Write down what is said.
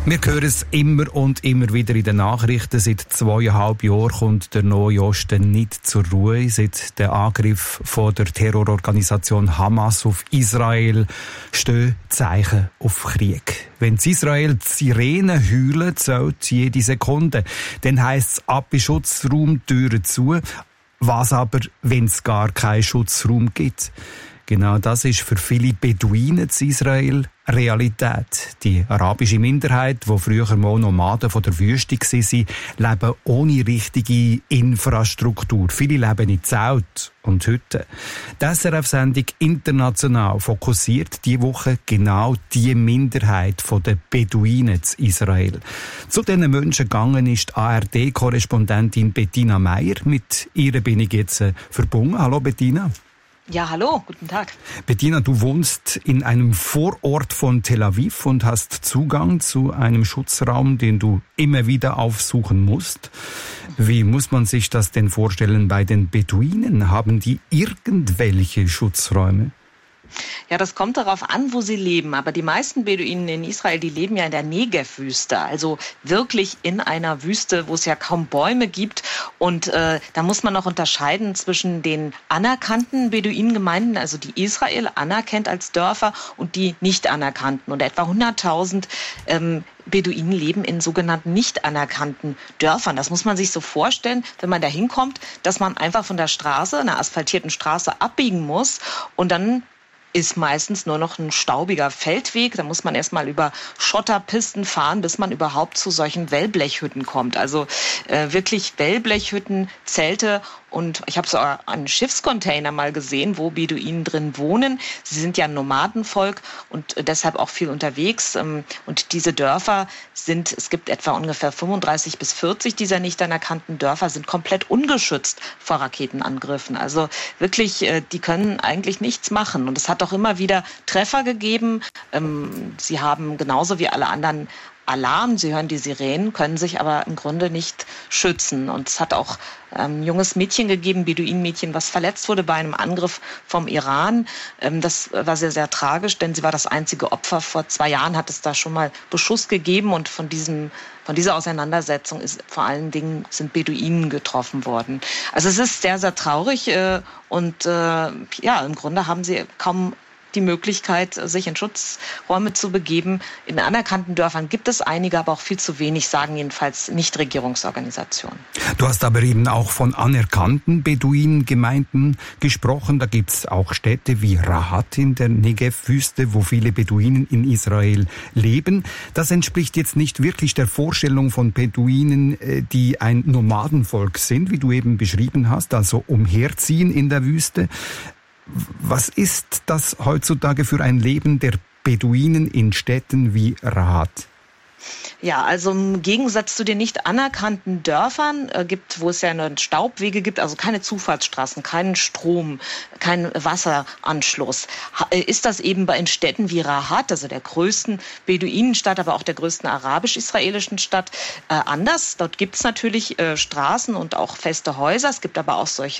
Wir hören es immer und immer wieder in den Nachrichten. Seit 2,5 Jahren kommt der Nahe Osten nicht zur Ruhe. Seit dem Angriff von der Terrororganisation Hamas auf Israel stehen Zeichen auf Krieg. Wenn Israel die Sirenen heulen, zählt jede Sekunde. Dann heisst es ab in Schutzraum, Türen zu. Was aber, wenn es gar keinen Schutzraum gibt? Genau das ist für viele Beduinen in Israel Realität. Die arabische Minderheit, die früher mal Nomaden von der Wüste waren, leben ohne richtige Infrastruktur. Viele leben in Zelten und Hütten. Die SRF-Sendung «International» fokussiert diese Woche genau die Minderheit der Beduinen in Israel. Zu diesen Menschen gegangen ist die ARD-Korrespondentin Bettina Meier. Mit ihr bin ich jetzt verbunden. Hallo Bettina. Ja, hallo, guten Tag. Bettina, du wohnst in einem Vorort von Tel Aviv und hast Zugang zu einem Schutzraum, den du immer wieder aufsuchen musst. Wie muss man sich das denn vorstellen bei den Beduinen? Haben die irgendwelche Schutzräume? Ja, das kommt darauf an, wo sie leben. Aber die meisten Beduinen in Israel, die leben ja in der Negev-Wüste. Also wirklich in einer Wüste, wo es ja kaum Bäume gibt. Und da muss man noch unterscheiden zwischen den anerkannten Beduinengemeinden, also die Israel anerkennt als Dörfer, und die nicht anerkannten. Und etwa 100.000 Beduinen leben in sogenannten nicht anerkannten Dörfern. Das muss man sich so vorstellen, wenn man da hinkommt, dass man einfach von der Straße, einer asphaltierten Straße, abbiegen muss und dann ist meistens nur noch ein staubiger Feldweg. Da muss man erstmal über Schotterpisten fahren, bis man überhaupt zu solchen Wellblechhütten kommt. Also wirklich Wellblechhütten, Zelte. Und ich habe so einen Schiffscontainer mal gesehen, wo Beduinen drin wohnen. Sie sind ja ein Nomadenvolk und deshalb auch viel unterwegs. Und diese Dörfer es gibt etwa ungefähr 35 bis 40 dieser nicht anerkannten Dörfer, sind komplett ungeschützt vor Raketenangriffen. Also wirklich, die können eigentlich nichts machen. Und es hat auch immer wieder Treffer gegeben. Sie haben genauso wie alle anderen Alarm, sie hören die Sirenen, können sich aber im Grunde nicht schützen. Und es hat auch ein junges Mädchen gegeben, Beduinenmädchen, was verletzt wurde bei einem Angriff vom Iran. Das war sehr, sehr tragisch, denn sie war das einzige Opfer. Vor 2 Jahren hat es da schon mal Beschuss gegeben und von dieser Auseinandersetzung sind Beduinen getroffen worden. Also es ist sehr, sehr traurig und im Grunde haben sie kaum die Möglichkeit, sich in Schutzräume zu begeben. In anerkannten Dörfern gibt es einige, aber auch viel zu wenig, sagen jedenfalls Nichtregierungsorganisationen. Du hast aber eben auch von anerkannten Beduinengemeinden gesprochen. Da gibt es auch Städte wie Rahat in der Negev-Wüste, wo viele Beduinen in Israel leben. Das entspricht jetzt nicht wirklich der Vorstellung von Beduinen, die ein Nomadenvolk sind, wie du eben beschrieben hast, also umherziehen in der Wüste. Was ist das heutzutage für ein Leben der Beduinen in Städten wie Rahat? Ja, also im Gegensatz zu den nicht anerkannten Dörfern wo es ja nur Staubwege gibt, also keine Zufahrtsstraßen, keinen Strom, keinen Wasseranschluss, ist das eben in Städten wie Rahat, also der größten Beduinenstadt, aber auch der größten arabisch-israelischen Stadt, anders. Dort gibt es natürlich Straßen und auch feste Häuser. Es gibt aber auch solche